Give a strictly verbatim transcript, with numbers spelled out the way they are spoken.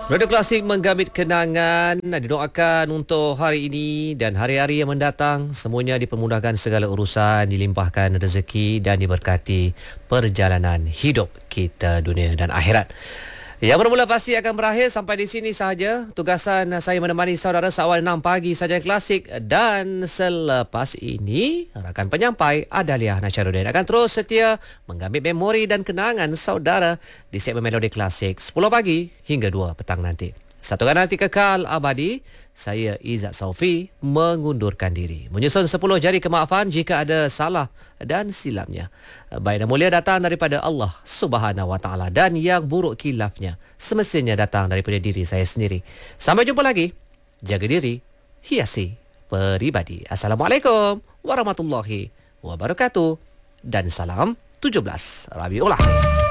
Radio Klasik menggambit kenangan. Didoakan untuk hari ini dan hari-hari yang mendatang semuanya dipermudahkan segala urusan, dilimpahkan rezeki dan diberkati perjalanan hidup kita dunia dan akhirat. Yang bermula pasti akan berakhir. Sampai di sini sahaja tugasan saya menemani saudara seawal enam pagi saja Klasik, dan selepas ini rakan penyampai Adalia Nasharuddin akan terus setia menggambit memori dan kenangan saudara di segmen Melodi Klasik sepuluh pagi hingga dua petang nanti. Satukan nanti kekal abadi. Saya Izzat Saufi mengundurkan diri. Menyusun sepuluh jari kemaafan jika ada salah dan silapnya. Baik dan mulia datang daripada Allah Subhanahu Wa Taala, dan yang buruk khilafnya semestinya datang daripada diri saya sendiri. Sampai jumpa lagi. Jaga diri, hiasi peribadi. Assalamualaikum warahmatullahi wabarakatuh dan salam tujuh belas Rabiul Awal.